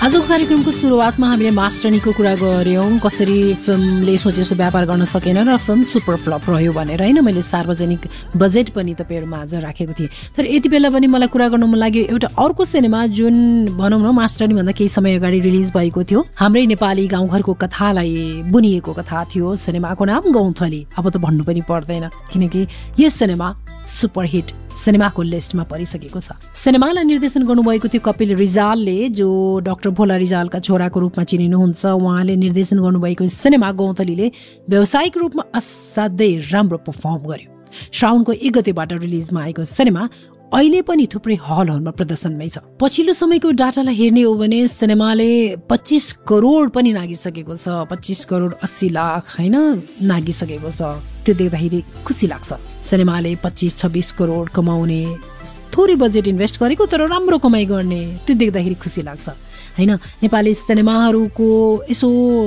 आजको कार्यक्रमको सुरुवातमा हामीले मास्टरनीको कुरा गऱ्यौँ, कसरी फिल्मले सोचेसो व्यापार गर्न सकेन र फिल्म सुपर फ्लप रह्यो भनेर होइन। मैले सार्वजनिक बजेट पनि तपाईँहरूमा आज राखेको थिएँ। तर यति बेला पनि मलाई कुरा गर्नु मन लाग्यो एउटा अर्को सिनेमा जुन भनौँ न मास्टरनीभन्दा केही समय अगाडि रिलिज भएको थियो। हाम्रै नेपाली गाउँघरको कथालाई बुनिएको कथा थियो। सिनेमाको नाम गौँथली। अब त भन्नु पनि पर्दैन किनकि यो सिनेमा सुपरहिट सिनेमाको लिस्टमा परिसकेको छ। सिनेमालाई निर्देशन गर्नुभएको थियो कपिल रिजालले, जो डाक्टर भोला रिजालका छोराको रूपमा चिनिनुहुन्छ। उहाँले निर्देशन गर्नुभएको सिनेमा गौँथलीले व्यावसायिक रूपमा असाध्यै राम्रो पर्फर्म गर्यो। श्रावणको 1 गतेबाट रिलिजमा आएको सिनेमा अहिले पनि थुप्रै हलहरूमा प्रदर्शनमै छ। पछिल्लो समयको डाटालाई हेर्ने हो भने सिनेमाले 25 करोड पनि नागिसकेको छ। 25 करोड 80 लाख होइन नागिसकेको छ। त्यो देख्दाखेरि खुसी लाग्छ। सिनेमाले 25-26 करोड कमाउने, थोरै बजेट इन्भेस्ट गरेको तर राम्रो कमाइ गर्ने, त्यो देख्दाखेरि खुसी लाग्छ होइन। नेपाली सिनेमाहरूको यसो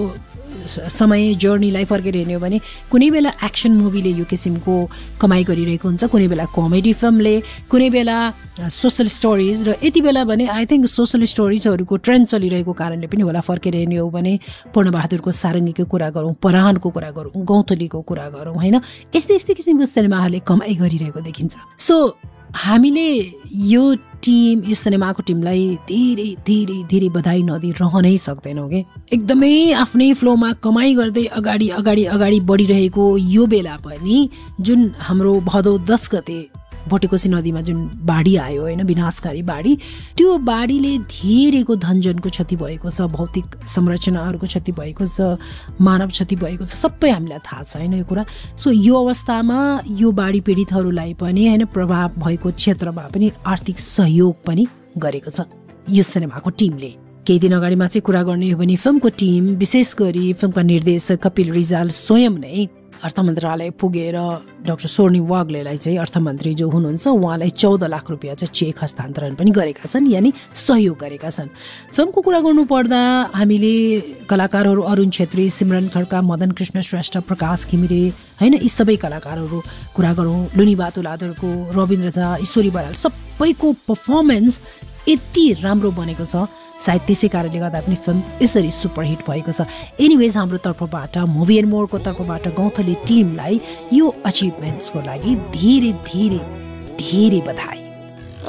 समय जर्नीलाई फर्केर हेर्ने हो भने कुनै बेला एक्सन मुभीले यो किसिमको कमाइ गरिरहेको हुन्छ, कुनै बेला कमेडी फिल्मले, कुनै बेला सोसल स्टोरिज, र यति बेला भने आई थिङ्क सोसल स्टोरिजहरूको ट्रेन्ड चलिरहेको कारणले पनि होला फर्केर हेर्ने हो भने पूर्णबहादुरको सारङ्गीको कुरा गरौँ, परानको कुरा गरौँ, गौँथलीको कुरा गरौँ होइन। यस्तै किसिमको सिनेमाहरूले कमाइ गरिरहेको देखिन्छ। सो हामीले यो टिम, यो सिनेमाको टिमलाई धेरै धेरै धेरै बधाई नदिइरहनै सक्दैनौँ कि एकदमै आफ्नै फ्लोमा कमाइ गर्दै अगाडि अगाडि अगाडि बढिरहेको यो बेला पनि जुन हाम्रो भदौ 10 गते भोटेकोसी नदीमा जुन बाढी आयो होइन, विनाशकारी बाढी, त्यो बाढीले धेरैको धनजनको क्षति भएको छ, भौतिक संरचनाहरूको क्षति भएको छ, मानव क्षति भएको छ, सबै हामीलाई थाहा छ होइन यो कुरा। सो यो अवस्थामा यो बाढी पीडितहरूलाई पनि होइन प्रभाव भएको क्षेत्रमा पनि आर्थिक सहयोग पनि गरेको छ यो सिनेमाको टिमले। केही दिन अगाडि मात्रै कुरा गर्ने हो भने फिल्मको टिम, विशेष गरी फिल्मका निर्देशक कपिल रिजाल स्वयं नै अर्थ मन्त्रालय पुगेर डाक्टर सोर्नी वाग्लेलाई चाहिँ अर्थमन्त्री जो हुनुहुन्छ उहाँलाई 14 लाख रुपियाँ चाहिँ चेक हस्तान्तरण पनि गरेका छन्, यानि सहयोग गरेका छन्। फिल्मको कुरा गर्नुपर्दा हामीले कलाकारहरू अरुण छेत्री, सिमरन खड्का, मदन कृष्ण श्रेष्ठ, प्रकाश घिमिरे होइन, यी सबै कलाकारहरू कुरा गरौँ, लुनी बातुलादरको, रविन्द्र झा, ईश्वरी बराल, सबैको पर्फर्मेन्स यति राम्रो बनेको छ। सायद त्यसै कारणले गर्दा पनि फिल्म यसरी सुपरहिट भएको छ। एनिवेज हाम्रो तर्फबाट, मुभी एन्ड मोरको तर्फबाट गौँथली टिमलाई यो अचिभमेन्ट्सको लागि धेरै धेरै धेरै बधाई।